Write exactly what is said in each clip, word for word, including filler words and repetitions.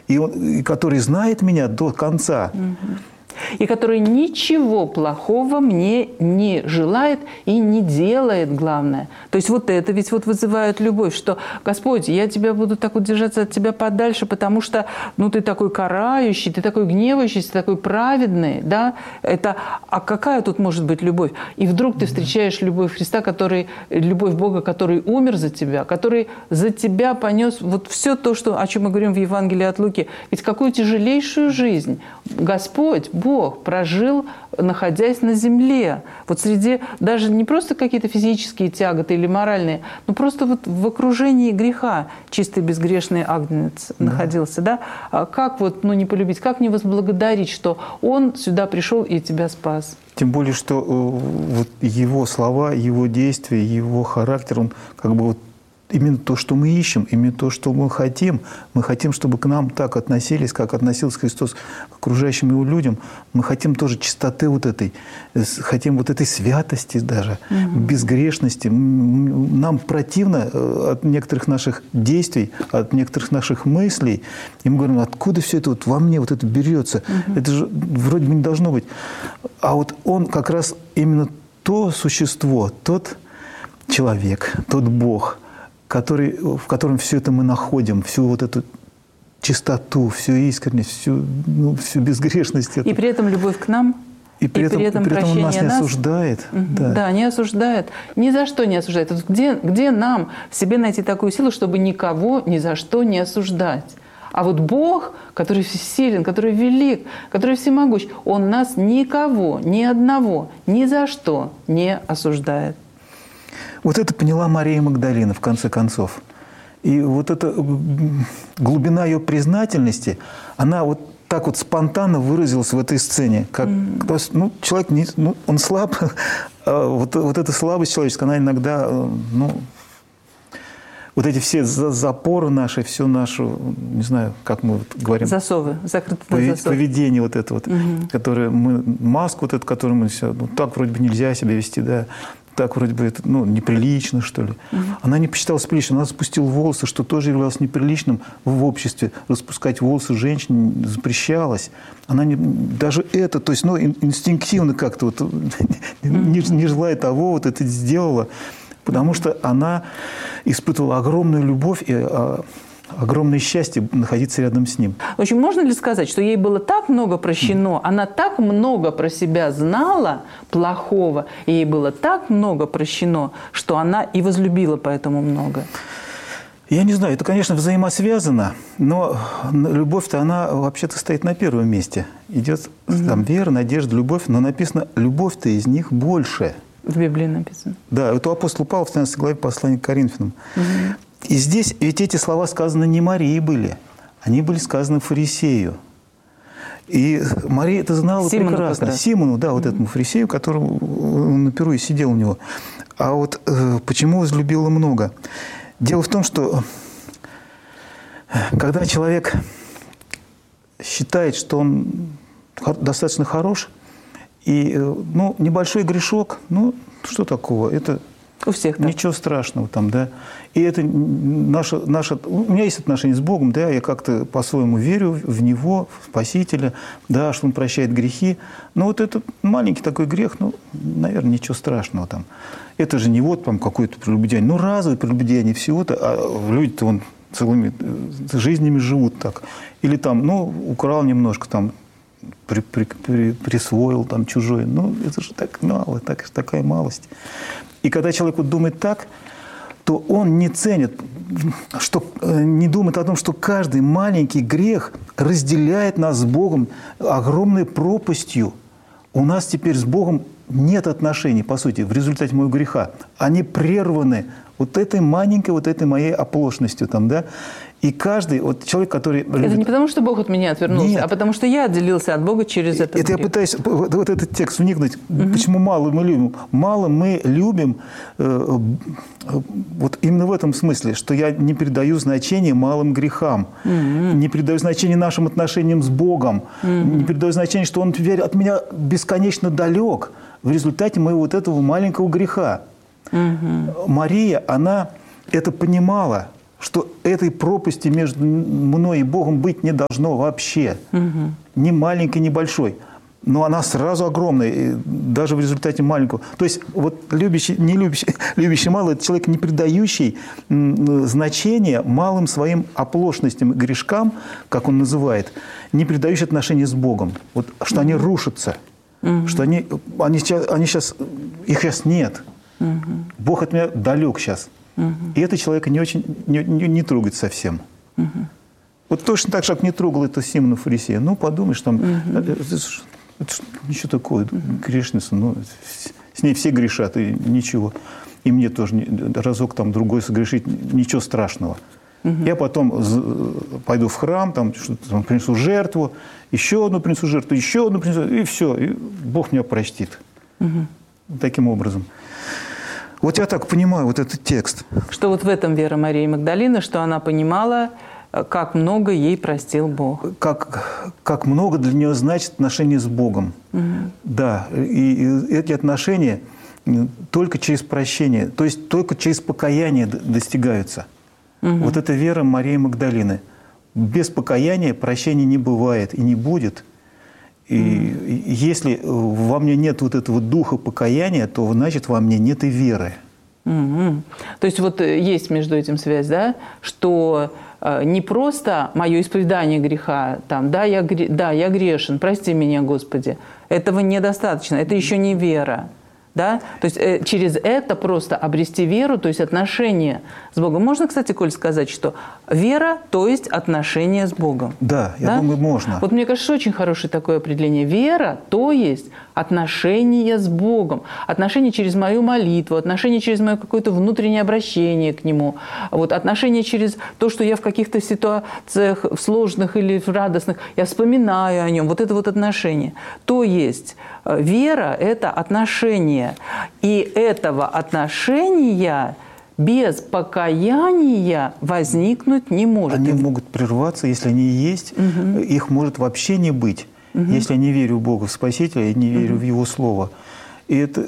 и, он, и который знает меня до конца. И который ничего плохого мне не желает и не делает, главное. То есть вот это ведь вот вызывает любовь, что «Господь, я тебя буду так вот держаться от тебя подальше, потому что ну, ты такой карающий, ты такой гневающийся, такой праведный». Да? Это, а какая тут может быть любовь? И вдруг ты встречаешь любовь Христа, который, любовь Бога, который умер за тебя, который за тебя понес вот все то, что, о чем мы говорим в Евангелии от Луки. Ведь какую тяжелейшую жизнь Господь, Бог прожил, находясь на земле. Вот среди даже не просто какие-то физические тяготы или моральные, но просто вот в окружении греха чистый безгрешный агнец да. находился. Да? А как вот, ну, не полюбить, как не возблагодарить, что Он сюда пришел и тебя спас? Тем более, что вот его слова, его действия, его характер, он как бы вот именно то, что мы ищем, именно то, что мы хотим. Мы хотим, чтобы к нам так относились, как относился Христос к окружающим Его людям. Мы хотим тоже чистоты вот этой, хотим вот этой святости даже, угу. безгрешности. Нам противно от некоторых наших действий, от некоторых наших мыслей. И мы говорим, откуда все это вот во мне вот это берется? Угу. Это же вроде бы не должно быть. А вот Он как раз именно то существо, тот человек, тот Бог, который, в котором все это мы находим, всю вот эту чистоту, всю искренность, всю, ну, всю безгрешность. И при этом любовь к нам, и при, и этом, при этом, при этом он нас не нас. осуждает. Угу. Да. да, не осуждает. Ни за что не осуждает. Вот где, где нам в себе найти такую силу, чтобы никого ни за что не осуждать? А вот Бог, который всесилен, который велик, который всемогущ, Он нас никого, ни одного, ни за что не осуждает. Вот это поняла Мария Магдалина, в конце концов. И вот эта глубина ее признательности, она вот так вот спонтанно выразилась в этой сцене. Как, mm. ну, человек, не, ну, он слаб, а вот, вот эта слабость человеческая, она иногда, ну, вот эти все запоры наши, все наше, не знаю, как мы вот говорим. Засовы, закрытые повед, засовы. Поведение вот это вот, mm-hmm. которое мы, маску вот эту, которую мы все, ну, так вроде бы нельзя себя вести, да. Так вроде бы это, ну, неприлично, что ли. Угу. Она не посчиталась приличной. Она распустила волосы, что тоже являлось неприличным в обществе. Распускать волосы женщине запрещалось. Она не, даже это, то есть, ну, инстинктивно как-то вот, не, не желая того, вот это сделала. Потому что она испытывала огромную любовь и огромное счастье находиться рядом с ним. В общем, можно ли сказать, что ей было так много прощено, mm. она так много про себя знала плохого, и ей было так много прощено, что она и возлюбила поэтому много? Я не знаю, это, конечно, взаимосвязано, но любовь-то, она вообще-то стоит на первом месте. Идет mm-hmm. там вера, надежда, любовь, но написано, любовь-то из них больше. В Библии написано. Да, это у апостола Павла в тринадцатой главе послания к Коринфянам. Mm-hmm. И здесь ведь эти слова сказаны не Марии были, они были сказаны фарисею. И Мария это знала Симону прекрасно. Симону, да, вот mm-hmm. этому фарисею, который на перу и сидел у него. А вот э, почему возлюбила много? Дело в том, что когда человек считает, что он достаточно хорош, и ну, небольшой грешок, ну, что такого? Это у всех так. Ничего страшного там, да. И это наше, наше... У меня есть отношение с Богом, да, я как-то по-своему верю в Него, в Спасителя, да, что Он прощает грехи. Но вот этот маленький такой грех, ну, наверное, ничего страшного там. Это же не вот там какое-то прелюбодеяние. Ну, разовое прелюбодеяние всего-то, а люди-то вон целыми жизнями живут так. Или там, ну, украл немножко там, При, при, при, присвоил там чужое. Ну, это же так мало, так, такая малость. И когда человек вот думает так, то он не ценит, что, не думает о том, что каждый маленький грех разделяет нас с Богом огромной пропастью. У нас теперь с Богом нет отношений, по сути, в результате моего греха. Они прерваны вот этой маленькой, вот этой моей оплошностью там, да. И каждый вот человек, который... Это любит... не потому, что Бог от меня отвернулся, Нет. а потому, что я отделился от Бога через это. Это грех. Я пытаюсь вот, вот этот текст вникнуть. Угу. Почему мало мы любим? Мало мы любим э, вот именно в этом смысле, что я не придаю значения малым грехам, угу. не придаю значения нашим отношениям с Богом, угу. не придаю значения, что Он теперь от меня бесконечно далек в результате моего вот этого маленького греха. Угу. Мария, она это понимала. что этой пропасти между мной и Богом быть не должно вообще. Угу. Ни маленькой, ни большой. Но она сразу огромная, даже в результате маленького. То есть вот любящий, не любящий, любящий малый – это человек, не придающий значения малым своим оплошностям и грешкам, как он называет, не придающий отношения с Богом. Вот, что угу. они рушатся, угу. что они, они, сейчас, они сейчас, их сейчас нет. Угу. Бог от меня далек сейчас. Угу. И это человека не очень не, не, не трогает совсем. Угу. Вот точно так же, как не трогал это Симона Фарисея. Ну, подумаешь, там, угу. это, это, это ничего такое, угу. грешница, ну, с ней все грешат, и ничего. И мне тоже разок там другой согрешить, ничего страшного. Угу. Я потом пойду в храм, там, там принесу жертву, еще одну принесу жертву, еще одну принесу, и все, и Бог меня простит. Угу. Таким образом. Вот я так понимаю вот этот текст. Что вот в этом вера Марии Магдалины, что она понимала, как много ей простил Бог. Как, как много для нее значит отношения с Богом. Угу. Да, и, и эти отношения только через прощение, то есть только через покаяние достигаются. Угу. Вот это вера Марии Магдалины. Без покаяния прощения не бывает и не будет. И mm. если во мне нет вот этого духа покаяния, то значит во мне нет и веры. Mm-hmm. То есть вот есть между этим связь, да, что э, не просто мое исповедание греха, там, да, я, да, я грешен, прости меня, Господи, этого недостаточно, это еще не вера. Да? То есть э, через это просто обрести веру, то есть отношения с Богом. Можно, кстати, Коль, сказать, что вера, то есть отношения с Богом. Да, я да? думаю, можно. Вот мне кажется, очень хорошее такое определение. Вера, то есть отношения с Богом. Отношения через мою молитву, отношения через мое какое-то внутреннее обращение к Нему. Вот, отношения через то, что я в каких-то ситуациях, в сложных или в радостных, я вспоминаю о Нем. Вот это вот отношение. То есть вера – это отношение. И этого отношения без покаяния возникнуть не может. Они могут прерваться, если они есть. Угу. Их может вообще не быть, угу. если я не верю в Бога, в Спасителя, и не верю угу. в Его Слово. И, это,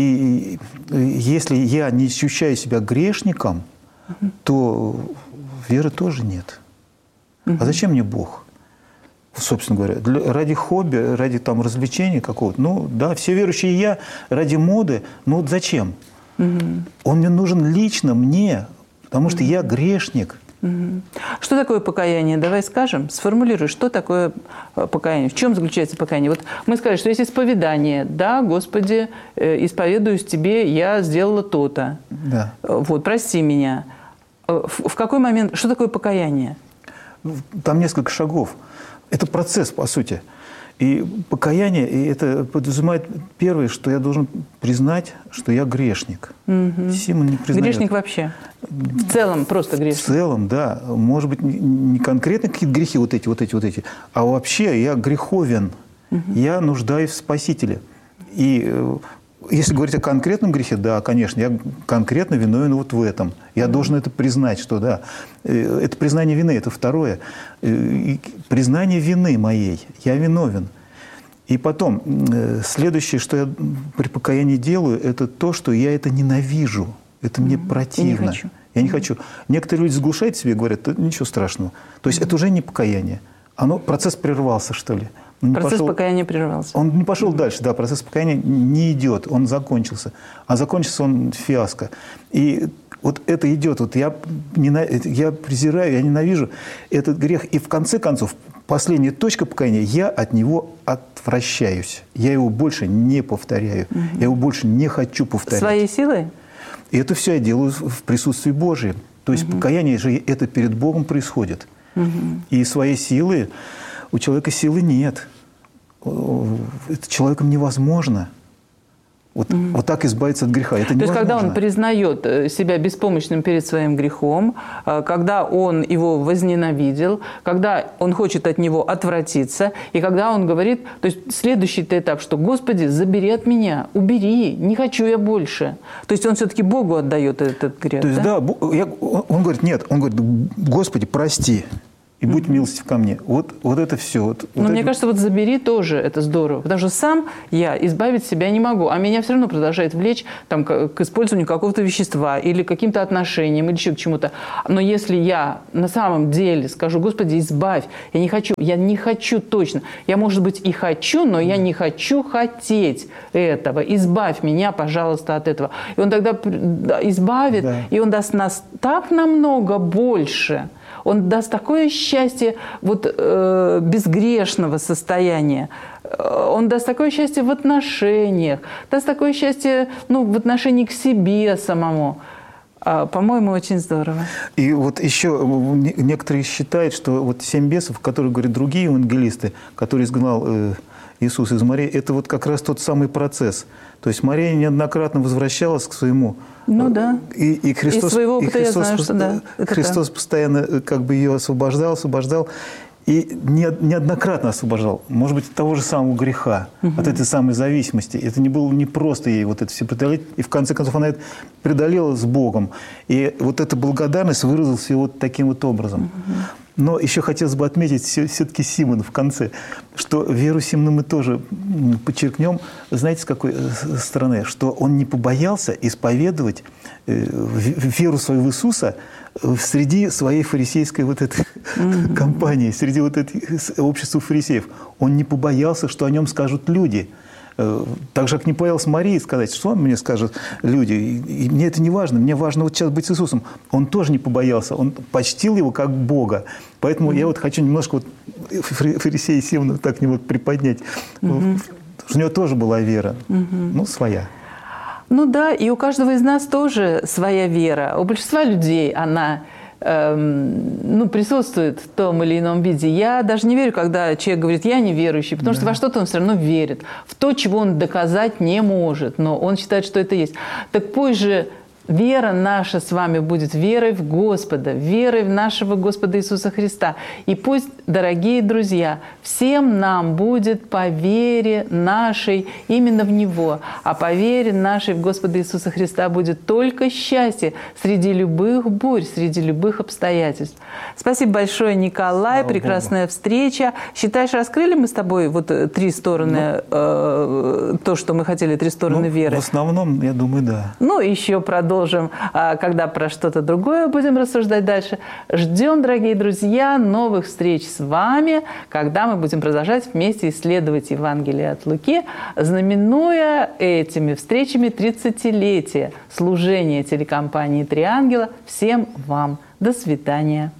и, и если я не ощущаю себя грешником, угу. то веры тоже нет. Угу. А зачем мне Бог? Собственно говоря, для, ради хобби, ради там развлечения какого-то. Ну, да, все верующие я ради моды. Ну, вот зачем? Угу. Он мне нужен лично мне, потому что угу. я грешник. Угу. Что такое покаяние? Давай скажем, сформулируй, что такое покаяние, в чем заключается покаяние. Вот мы сказали, что есть исповедание. Да, Господи, исповедуюсь Тебе, я сделала то-то. Да. Вот, прости меня. В, в какой момент, что такое покаяние? Там несколько шагов. Это процесс, по сути. И покаяние, и это подразумевает первое, что я должен признать, что я грешник. Угу. Симон не признает. Грешник вообще? В целом просто грешник? В целом, да. Может быть, не конкретно какие-то грехи вот эти, вот эти, вот эти, а вообще я греховен. Угу. Я нуждаюсь в Спасителе. И если говорить о конкретном грехе, да, конечно, я конкретно виновен вот в этом. Я mm-hmm. должен это признать, что да. Это признание вины, это второе. Признание вины моей. Я виновен. И потом, следующее, что я при покаянии делаю, это то, что я это ненавижу. Это mm-hmm. мне противно. Я не хочу. Я не mm-hmm. хочу. Некоторые люди заглушают себя и говорят, ничего страшного. То есть mm-hmm. это уже не покаяние. Оно, процесс прервался, что ли. Он процесс пошел, покаяния прервался. Он не пошел mm-hmm. дальше, да, процесс покаяния не идет, он закончился. А закончился он фиаско. И вот это идет, вот я, ненав... я презираю, я ненавижу этот грех. И в конце концов, последняя точка покаяния, я от него отвращаюсь. Я его больше не повторяю. Mm-hmm. Я его больше не хочу повторять. Своей силой? И это все я делаю в присутствии Божьем. То есть mm-hmm. покаяние же это перед Богом происходит. Mm-hmm. И своей силы... У человека силы нет. Это человеком невозможно. Вот, mm-hmm. вот так избавиться от греха. Это То невозможно. есть, когда он признает себя беспомощным перед своим грехом, когда он его возненавидел, когда он хочет от него отвратиться, и когда он говорит, то есть следующий этап, что «Господи, забери от меня, убери, не хочу я больше». То есть он все-таки Богу отдает этот грех. То есть, да, да я, он говорит, нет, он говорит, «Господи, прости». и будь милостив ко мне. Вот, вот это все. Вот, Но вот мне это... кажется, вот забери тоже, это здорово. Потому что сам я избавить себя не могу, а меня все равно продолжает влечь там, к, к использованию какого-то вещества или к каким-то отношениям, или еще к чему-то. Но если я на самом деле скажу: Господи, избавь, я не хочу, я не хочу точно. Я, может быть, и хочу, но я не хочу хотеть этого. Избавь меня, пожалуйста, от этого. И Он тогда избавит, да. И Он даст нас так намного больше. Он даст такое счастье вот, э, безгрешного состояния. Он даст такое счастье в отношениях, даст такое счастье ну, в отношении к себе самому. А, по-моему, очень здорово. И вот еще некоторые считают, что вот семь бесов, которые говорят другие евангелисты, которые изгнал э, Иисус из морей, это вот как раз тот самый процесс. То есть Мария неоднократно возвращалась к своему. Ну да. И, и Христос, из своего опыта и Христос, я знаю, что да. Христос постоянно как бы ее освобождал, освобождал. И неоднократно освобождал. Может быть, от того же самого греха, угу. от этой самой зависимости. Это не было не просто ей вот это все преодолеть. И в конце концов она это преодолела с Богом. И вот эта благодарность выразилась вот таким вот образом. Угу. Но еще хотелось бы отметить все-таки Симона в конце, что веру Симона мы тоже подчеркнем, знаете, с какой стороны, что он не побоялся исповедовать веру свою в Иисуса среди своей фарисейской вот этой mm-hmm. компании, среди вот этой общества фарисеев. Он не побоялся, что о нем скажут люди. Так же, как не побоялся Марии сказать, что он мне скажут люди. И мне это не важно, мне важно вот сейчас быть с Иисусом. Он тоже не побоялся, он почтил его как Бога. Поэтому mm-hmm. я вот хочу немножко вот фарисея Симона так не вот приподнять. Mm-hmm. У него тоже была вера, mm-hmm. ну, своя. Ну да, и у каждого из нас тоже своя вера. У большинства людей она эм, ну, присутствует в том или ином виде. Я даже не верю, когда человек говорит: я неверующий, потому да. что во что-то он все равно верит. В то, чего он доказать не может, но он считает, что это есть. Так пусть же вера наша с вами будет верой в Господа, верой в нашего Господа Иисуса Христа. И пусть, дорогие друзья, всем нам будет по вере нашей именно в Него. А по вере нашей в Господа Иисуса Христа будет только счастье среди любых бурь, среди любых обстоятельств. Спасибо большое, Николай. Слава Прекрасная Богу. Встреча. Считаешь, раскрыли мы с тобой вот три стороны, ну, э, то, что мы хотели, три стороны ну, веры? В основном, я думаю, да. Ну, еще продолжим. Когда про что-то другое будем рассуждать дальше. Ждем, дорогие друзья, новых встреч с вами, когда мы будем продолжать вместе исследовать Евангелие от Луки, знаменуя этими встречами тридцатилетие служения телекомпании «Три ангела». Всем вам до свидания.